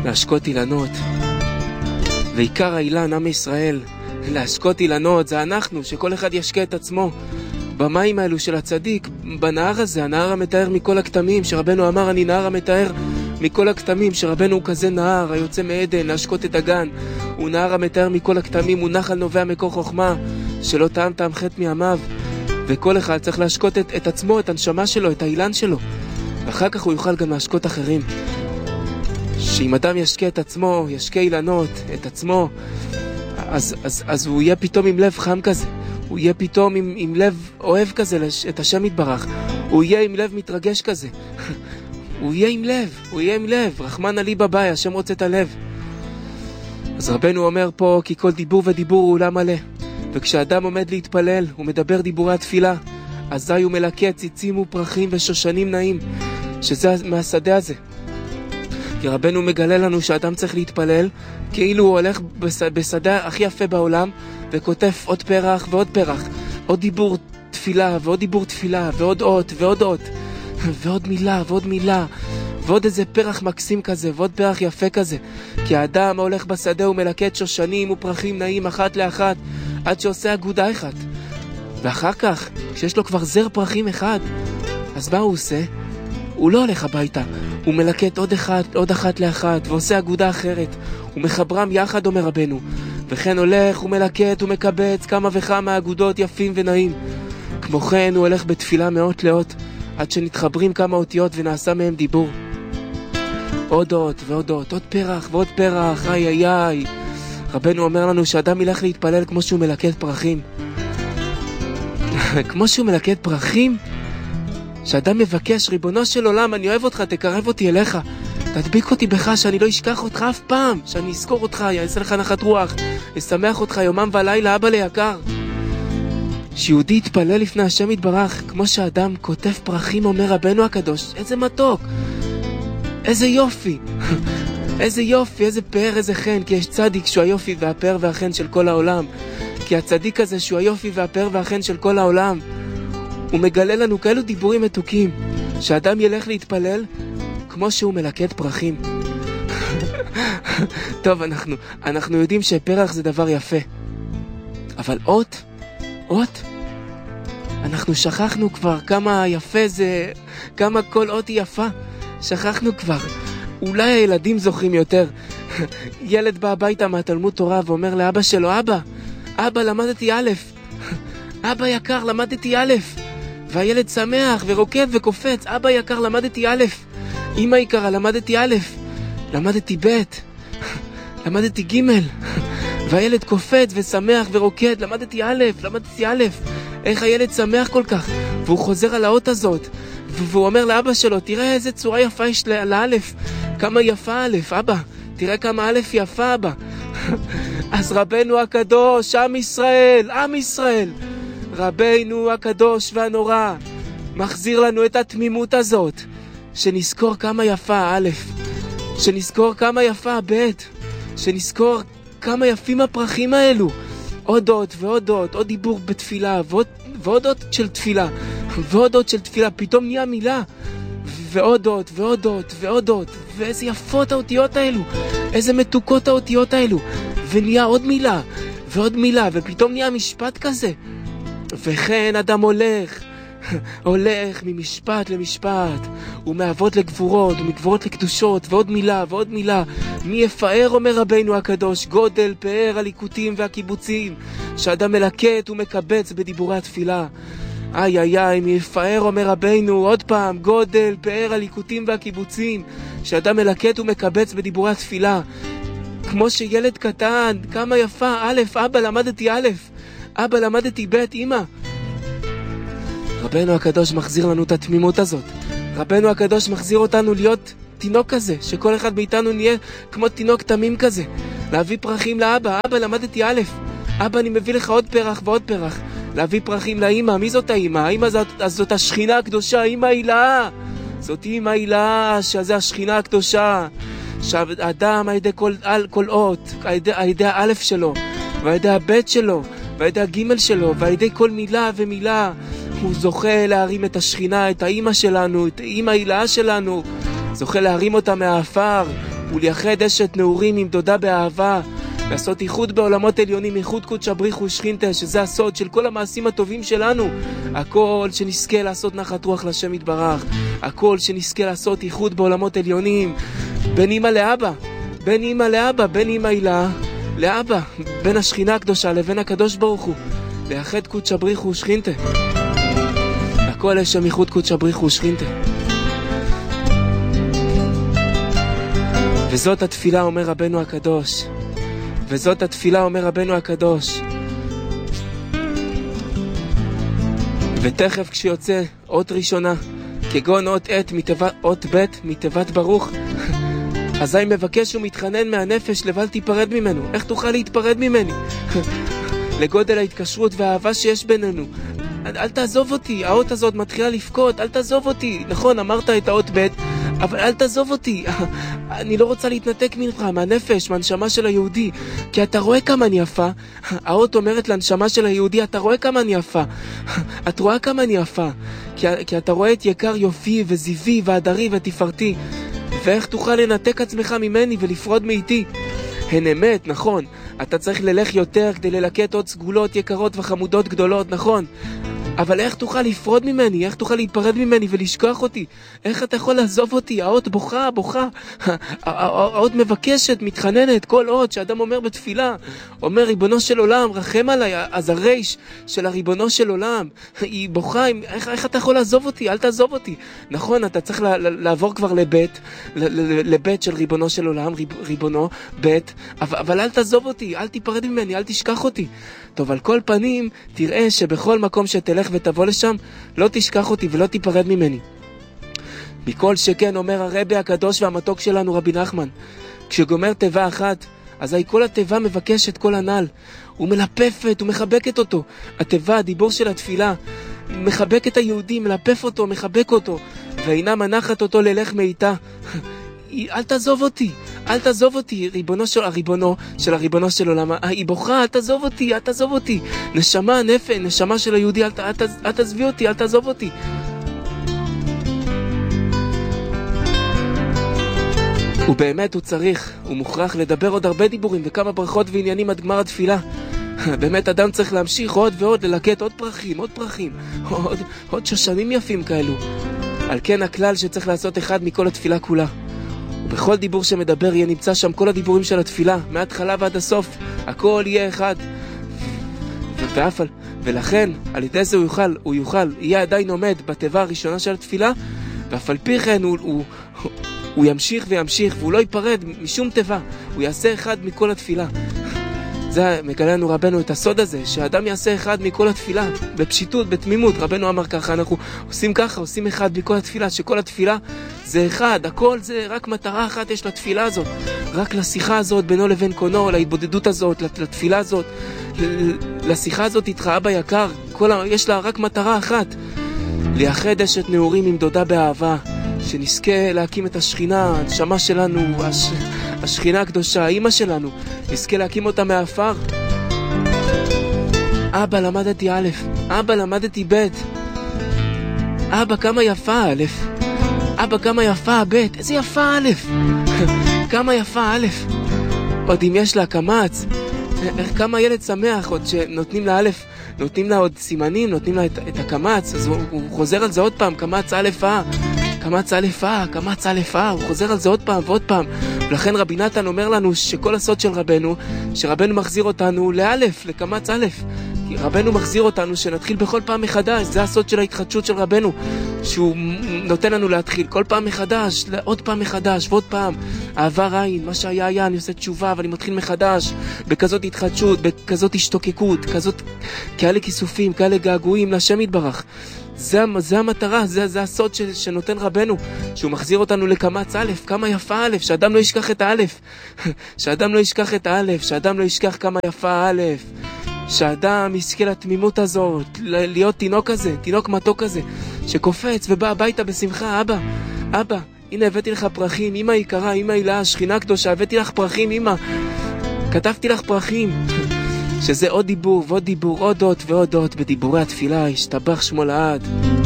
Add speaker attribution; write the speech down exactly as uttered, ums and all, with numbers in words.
Speaker 1: להשקות אילנות. ועיקר האילן, עם ישראל, להשקות אילנות, זה אנחנו, שכל אחד ישקה את עצמו במים האלו של הצדיק, בנהר הזה, הנהר המתאר מכל הכתמים, שרבנו אמר, אני נהר המתאר מכל הכתמים, שרבנו הוא כזה נהר, היוצא מעדן, להשקות את הגן, הוא נהר המתאר מכל הכתמים, הוא נחל נובע מקור חוכמה, שלא טעם טעם חטא מימיו, וכל אחד צריך להשקות את, את עצמו, את הנשמה שלו, את האילן שלו, ואחר כך הוא יוכל גם להשקות אחרים. שאם אדם ישקה את עצמו, ישקה אילנות, את עצמו, אז, אז, אז הוא יהיה פתאום עם לב חם כזה, הוא יהיה פתאום עם, עם לב אוהב כזה את השם יתברך, הוא יהיה עם לב מתרגש כזה, הוא יהיה עם לב, הוא יהיה עם לב, רחמן עלי בבאי, השם רוצה את הלב. אז רבנו אומר פה, כי כל דיבור ודיבור הוא עולם מלא, וכשאדם עומד להתפלל, הוא מדבר דיבורי התפילה, אזי הוא מלקט ציצים ופרחים ושושנים נעים, שזה מהשדה הזה. כי רבנו מגלה לנו שאדם צריך להתפלל, כאילו הוא הולך בשדה הכי יפה בעולם, וכותף עוד פרח ועוד פרח, עוד דיבור תפילה ועוד דיבור תפילה, ועוד אות ועוד אות, ועוד מילה ועוד מילה, ועוד איזה פרח מקסים כזה, ועוד פרח יפה כזה. כי האדם הולך בשדה הוא מלקט שושנים ופרחים נעים אחת לאחת, עד שעושה אגודה אחת. ואחר כך, כשיש לו כבר זר פרחים אחד, אז מה הוא עושה? הוא לא הולך הביתה, הוא מלקט עוד אחת, עוד אחת לאחת, ועושה אגודה אחרת. הוא מחברם יחד, אומר רבנו. וכן הולך ומלקט ומקבץ כמה וכמה אגודות יפים ונעים. כמו כן הוא הולך בתפילה מאות לאות, עד שנתחברים כמה אותיות ונעשה מהם דיבור. עוד אות ועוד אות, עוד פרח ועוד פרח, איי איי איי. רבנו אומר לנו שאדם ילך להתפלל כמו שהוא מלקט פרחים. כמו שהוא מלקט פרחים, שאדם מבקש, ריבונו של עולם, אני אוהב אותך, תקרב אותי אליך, תדביק אותי בך, שאני לא אשכח אותך אף פעם, שאני אזכור אותך, יעשה לך נחת רוח, ישמח אותך יומם ולילה, אבא ליקר. שיהודי יתפלל לפני השם יתברך, כמו שאדם כותב פרחים, אומר רבנו הקדוש, איזה מתוק, איזה יופי, איזה יופי, איזה פאר, איזה חן, כי יש צדיק שהוא היופי והפאר והחן של כל העולם, כי הצדיק הזה שהוא היופי והפאר והחן של כל העולם, הוא מגלה לנו כאלו דיבורים מתוקים, שאדם ילך להתפלל כמו שהוא מלקט פרחים. טוב, אנחנו, אנחנו יודעים שפרח זה דבר יפה, אבל אות, אות, אנחנו שכחנו כבר כמה יפה זה, כמה כל אות היא יפה, שכחנו כבר. אולי הילדים זוכרים יותר. ילד בא הביתה מהתלמוד תורה ואומר לאבא שלו, אבא, אבא למדתי א', אבא יקר למדתי א', והילד שמח ורוקד וקופץ, אבא יקר למדתי א', אמא יקרה למדתי א', למדתי ב', למדתי ג', והילד קופץ ושמח ורוקד, למדתי א', למדתי א', איך הילד שמח כל כך, והוא חוזר על האות הזאת, והוא אומר לאבא שלו, תראה איזה צורה יפה יש לאלף, כמה יפה א', אבא, תראה כמה א' יפה אבא. אז רבנו הקדוש, עם ישראל, עם ישראל, רבנו הקדוש והנורא, מחזיר לנו את התמימות הזאת, שנזכור כמה יפה א', שנזכור כמה יפה ב', שנזכור כמה יפים הפרחים האלו, עוד עוד ועוד עוד, עוד דיבור בתפילה, ועוד, ועוד עוד של תפילה, ועוד עוד של תפילה, פתאום נהיה מילה, ועוד עוד ועוד עוד ועוד עוד, ואיזה יפות האותיות האלו, איזה מתוקות האותיות האלו, ונהיה עוד מילה, ועוד מילה, ופתאום נהיה משפט כזה, וכן אדם הולך, הולך ממשפט למשפט, ומאבות לגבורות, ומגבורות לקדושות, ועוד מילה, ועוד מילה. מי יפאר, אומר רבינו הקדוש, גודל פאר הליקוטים והקיבוצים, שאדם מלקט ומקבץ בדיבורי התפילה. איי איי איי, מי יפאר, אומר רבינו, עוד פעם, גודל פאר הליקוטים והקיבוצים, שאדם מלקט ומקבץ בדיבורי התפילה. כמו שילד קטן, כמה יפה, א', אבא למדתי א', אבא למדתי ב', אמא. רבנו הקדוש מחזיר לנו את התמימות הזאת. רבנו הקדוש מחזיר אותנו להיות תינוק כזה, שכל אחד מאיתנו נהיה כמו תינוק תמים כזה, להביא פרחים לאבא, אבא למדתי א', אבא אני מביא לך עוד פרח ועוד פרח, להביא פרחים לאמא. מי זאת האמא? האמא זאת, זאת השכינה הקדושה, אמא הילה, זאת אמא הילה, שזה השכינה הקדושה, שהאדם על ידי כל, על, כל אות, על ידי, על ידי האלף שלו, ועל ידי הבית שלו, ועל ידי הגימל שלו, ועל ידי כל מילה ומילה, הוא זוכה להרים את השכינה, את האמא שלנו, את האמא הילה שלנו, זוכה להרים אותה מהאפר, ולייחד אשת נעורים עם דודה באהבה, לעשות איחוד בעולמות עליונים, איחוד קודש בריך ושכינתה, שזה הסוד של כל המעשים הטובים שלנו. הכל שנזכה לעשות נחת רוח לשם יתברך, הכל שנזכה לעשות איחוד בעולמות עליונים, בין אמא לאבא, בין אמא לאבא, בין אמא הילה לאבא, בין השכינה הקדושה לבין הקדוש ברוך הוא, לייחד קודש בריך ושכינתה, הכל לשם איחוד קודש בריך ושכינתה. וזאת התפילה, אומר רבנו הקדוש, וזאת התפילה, אומר רבנו הקדוש. ותכף כשיוצא אות ראשונה, כגון אות עת מתיבת, אות ב' מתיבת ברוך, אזי מבקש ומתחנן מהנפש לבל תיפרד ממנו. איך תוכל להתפרד ממני? לגודל ההתקשרות והאהבה שיש בינינו. אל תעזוב אותי, האות הזאת מתחילה לפקוד, אל תעזוב אותי. נכון, אמרת את האות ב', אבל אל תעזוב אותי. אני לא רוצה להתנתק ממך, מהנפש, מהנשמה של היהודי, כי אתה רואה כמה אני יפה. האות אומרת לנשמה של היהודי, אתה רואה כמה אני יפה. את רואה כמה אני יפה, כי, כי אתה רואה את יקר יופי וזיווי והדרי ותפארתי. ואיך תוכל לנתק עצמך ממני ולפרוד מאיתי? הן אמת, נכון. אתה צריך ללך יותר כדי ללקט עוד סגולות יקרות וחמודות גדולות, נכון. אבל איך תוכל לפרוד ממני? איך תוכל להיפרד ממני ולשכוח אותי? איך אתה יכול לעזוב אותי? האות בוכה, בוכה. האות מבקשת, מתחננת, כל אות שאדם אומר בתפילה. אומר, ריבונו של עולם, רחם עליי. אז הריש של הריבונו של עולם, היא בוכה. איך, איך אתה יכול לעזוב אותי? אל תעזוב אותי. נכון, אתה צריך לעבור כבר לבית, לבית של ריבונו של עולם, ריבונו, בית. אבל, אבל אל תעזוב אותי, אל תיפרד ממני, אל תשכח אותי. טוב, על כל פנים, תראה שבכל מקום שתלך ותבוא לשם, לא תשכח אותי ולא תיפרד ממני. מכל שכן, אומר הרבי הקדוש והמתוק שלנו, רבי נחמן, כשגומר תיבה אחת, אזי כל התיבה מבקשת כל הנ"ל, הוא מלפפת, הוא מחבקת אותו. התיבה, הדיבור של התפילה, מחבק את היהודי, מלפף אותו, מחבק אותו, ואינה מנחת אותו ללך מאיתה. אל תעזוב אותי, אל תעזוב אותי, ריבונו של הריבונו של הריבונו של עולם, היא בוכה, אל תעזוב אותי, אל תעזוב אותי, נשמה, נפש, נשמה של היהודי, אל, אל, אל תעזבי אותי, אל תעזוב אותי. ובאמת הוא צריך, הוא מוכרח לדבר עוד הרבה דיבורים וכמה ברכות ועניינים עד גמר התפילה. באמת אדם צריך להמשיך עוד ועוד, ללקט עוד פרחים, עוד פרחים, עוד, עוד שושנים יפים כאלו. על כן הכלל שצריך לעשות אחד מכל התפילה כולה. ובכל דיבור שמדבר יהיה נמצא שם כל הדיבורים של התפילה, מההתחלה ועד הסוף, הכל יהיה אחד. ואף על, ולכן, על ידי זה הוא יוכל, הוא יוכל, יהיה עדיין עומד בתיבה הראשונה של התפילה, ואף על פי כן הוא, הוא, הוא, הוא ימשיך וימשיך, והוא לא ייפרד משום תיבה, הוא יעשה אחד מכל התפילה. זה מגלה לנו רבנו את הסוד הזה, שהאדם יעשה אחד מכל התפילה, בפשיטות, בתמימות. רבנו אמר ככה, אנחנו עושים ככה, עושים אחד מכל התפילה, שכל התפילה זה אחד, הכל זה רק מטרה אחת יש לתפילה הזאת, רק לשיחה הזאת בינו לבין קונו, להתבודדות הזאת, לתפילה הזאת, לשיחה הזאת איתך אבא יקר, כל, יש לה רק מטרה אחת, לייחד אשת נעורים עם דודה באהבה, שנזכה להקים את השכינה, הנשמה שלנו, הש... השכינה הקדושה, האמא שלנו, נזכה להקים אותה מהאפר. אבא למדתי א', אבא למדתי ב', אבא כמה יפה א', אבא כמה יפה ב', איזה יפה א', כמה יפה א', עוד אם יש לה קמץ, כמה ילד שמח, עוד שנותנים לה א', נותנים לה עוד סימנים, נותנים לה את, את הקמץ, אז הוא, הוא חוזר על זה עוד פעם, קמץ א' אה, קמץ א' אה, קמץ א' אה, הוא חוזר על זה עוד פעם ועוד פעם. ולכן רבי נתן אומר לנו שכל הסוד של רבנו, שרבנו מחזיר אותנו לאלף, לקמץ א', כי רבנו מחזיר אותנו שנתחיל בכל פעם מחדש, זה הסוד של ההתחדשות של רבנו, שהוא נותן לנו להתחיל כל פעם מחדש, עוד פעם מחדש ועוד פעם, העבר עין, מה שהיה היה, אני עושה תשובה ואני מתחיל מחדש, בכזאת התחדשות, בכזאת השתוקקות, כזאת, כאלה כיסופים, כאלה געגועים לשם יתברך. זה, זה המטרה, זה, זה הסוד ש, שנותן רבנו, שהוא מחזיר אותנו לקמץ א', כמה יפה א', שאדם לא ישכח את א', שאדם לא ישכח את א', שאדם לא ישכח כמה יפה א', שאדם יזכה לתמימות הזאת, להיות תינוק כזה, תינוק מתוק כזה, שקופץ ובא הביתה בשמחה, אבא, אבא, הנה הבאתי לך פרחים, אמא יקרה, אמא הילה, שכינה קדושה, הבאתי לך פרחים, אמא, כתבתי לך פרחים. שזה עוד דיבור ועוד דיבור, עוד אות ועוד אות בדיבורי התפילה, השתבח שמו לעד.